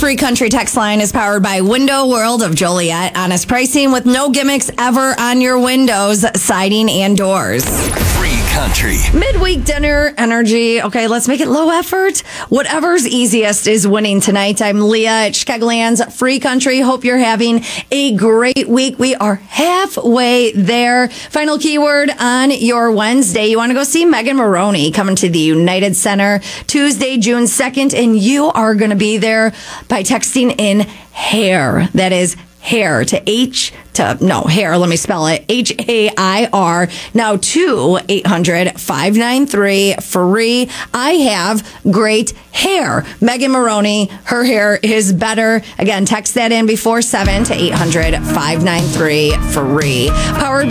Free Country text line is powered by Window World of Joliet. Honest pricing with no gimmicks ever on your windows, siding, and doors. Free Country. Midweek dinner energy. Okay, let's make it low effort. Whatever's easiest is winning tonight. I'm Leah at Chicagoland's Free Country. Hope you're having a great week. We are halfway there. Final keyword on your Wednesday. You want to go see Megan Moroney coming to the United Center Tuesday, June 2nd, and you are going to be there by texting in HAIR. That is hair to hair. Let me spell it. HAIR. Now to 800-593 free. I have great hair. Megan Moroney, her hair is better. Again, text that in before 7 to 800-593 free. Powered by